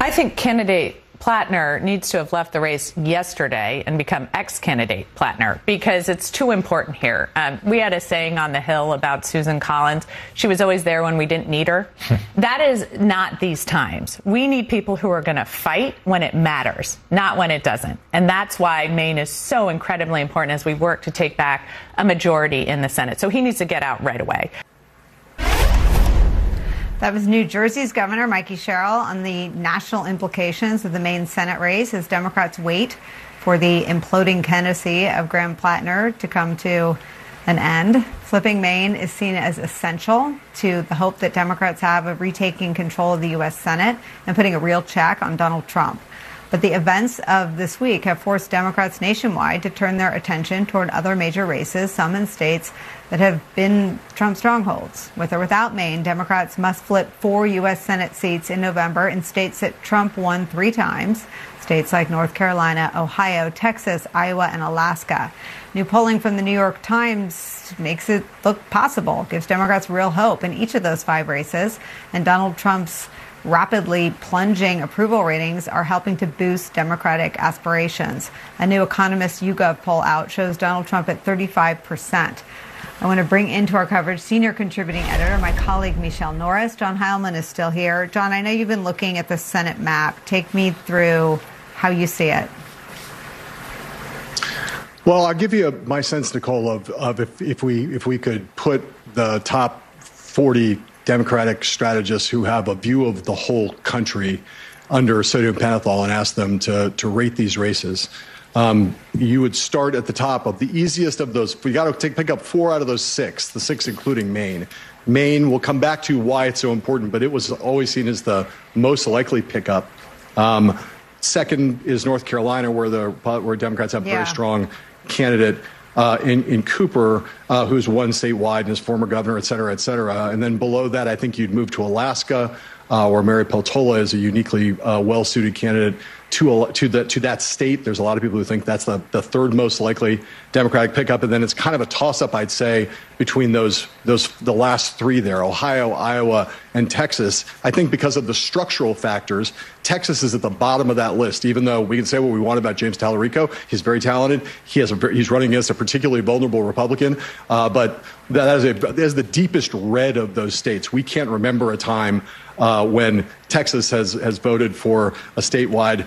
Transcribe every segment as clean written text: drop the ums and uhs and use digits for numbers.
I think candidate Plattner needs to have left the race yesterday and become ex-candidate Plattner, because it's too important here. We had a saying on the Hill about Susan Collins. She was always there when we didn't need her. That is not these times. We need people who are going to fight when it matters, not when it doesn't. And that's why Maine is so incredibly important as we work to take back a majority in the Senate. So he needs to get out right away. That was New Jersey's Governor Mikey Sherrill on the national implications of the Maine Senate race as Democrats wait for the imploding candidacy of Graham Plattner to come to an end. Flipping Maine is seen as essential to the hope that Democrats have of retaking control of the U.S. Senate and putting a real check on Donald Trump. But the events of this week have forced Democrats nationwide to turn their attention toward other major races, some in states that have been Trump strongholds. With or without Maine, Democrats must flip 4 U.S. Senate seats in November in states that Trump won 3 times, states like North Carolina, Ohio, Texas, Iowa, and Alaska. New polling from the New York Times makes it look possible, gives Democrats real hope in each of those 5 races, and Donald Trump's rapidly plunging approval ratings are helping to boost Democratic aspirations. A new Economist YouGov poll out shows Donald Trump at 35%. I want to bring into our coverage senior contributing editor, my colleague Michelle Norris. John Heilman is still here. John, I know you've been looking at the Senate map. Take me through how you see it. Well, I'll give you my sense, Nicole, of if we could put the top 40 Democratic strategists who have a view of the whole country under sodium pentothal and ask them to rate these races. You would start at the top of the easiest of those. We got to pick up 4 out of those 6, the 6 including Maine. Maine, we'll come back to why it's so important, but it was always seen as the most likely pickup. Second is North Carolina, where Democrats have a very strong candidate. In Cooper, who's won statewide and is former governor, et cetera, et cetera. And then below that, I think you'd move to Alaska, where Mary Peltola is a uniquely well-suited candidate to that state. There's a lot of people who think that's the third most likely Democratic pickup. And then it's kind of a toss-up, I'd say, between the last 3 there, Ohio, Iowa, and Texas. I think because of the structural factors, Texas is at the bottom of that list, even though we can say what we want about James Tallarico. He's very talented. He's running against a particularly vulnerable Republican. But that is the deepest red of those states. We can't remember a time when Texas has voted for a statewide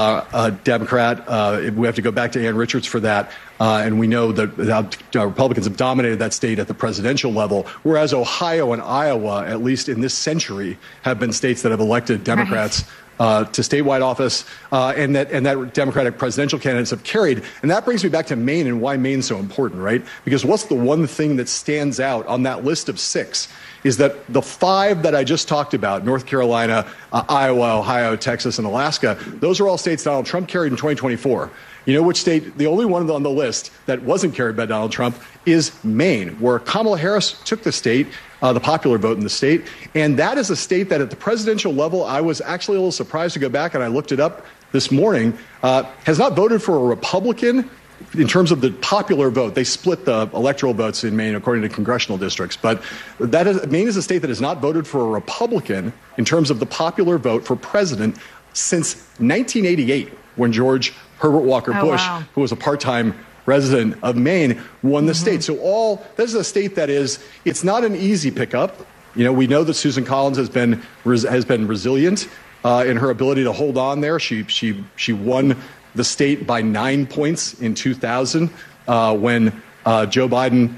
Democrat. We have to go back to Ann Richards for that. And we know that Republicans have dominated that state at the presidential level, whereas Ohio and Iowa, at least in this century, have been states that have elected Democrats to statewide office, and that Democratic presidential candidates have carried. And that brings me back to Maine and why Maine's so important, right? Because what's the one thing that stands out on that list of 6 is that the 5 that I just talked about, North Carolina, Iowa, Ohio, Texas, and Alaska, those are all states Donald Trump carried in 2024. You know which state, the only one on the list that wasn't carried by Donald Trump is Maine, where Kamala Harris took the state, the popular vote in the state. And that is a state that at the presidential level, I was actually a little surprised to go back and I looked it up this morning, has not voted for a Republican in terms of the popular vote. They split the electoral votes in Maine according to congressional districts. But Maine is a state that has not voted for a Republican in terms of the popular vote for president since 1988, when George Herbert Walker Bush, who was a part-time resident of Maine, won the state. So this is a state that it's not an easy pickup. You know, we know that Susan Collins has been resilient in her ability to hold on there. She won the state by 9 points in 2000 when Joe Biden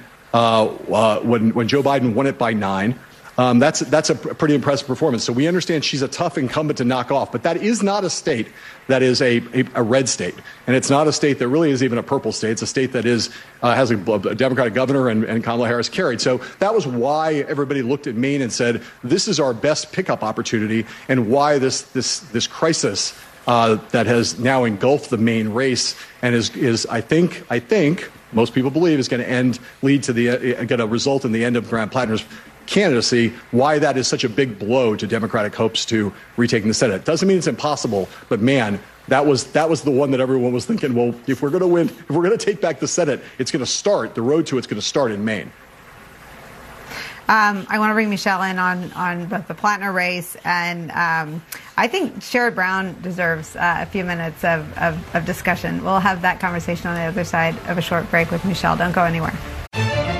won it by 9. That's a pretty impressive performance. So we understand she's a tough incumbent to knock off, but that is not a state that is a red state, and it's not a state that really is even a purple state. It's a state that has a Democratic governor and Kamala Harris carried. So that was why everybody looked at Maine and said this is our best pickup opportunity, and why this crisis that has now engulfed the Maine race and is I think most people believe is going to result in the end of Graham Plattner's candidacy, why that is such a big blow to Democratic hopes to retaking the Senate. Doesn't mean it's impossible, but man, that was the one that everyone was thinking, well, if we're going to win, if we're going to take back the Senate, the road to it's going to start in Maine. I want to bring Michelle in on both the Plattner race, and I think Sherrod Brown deserves a few minutes of discussion. We'll have that conversation on the other side of a short break with Michelle. Don't go anywhere.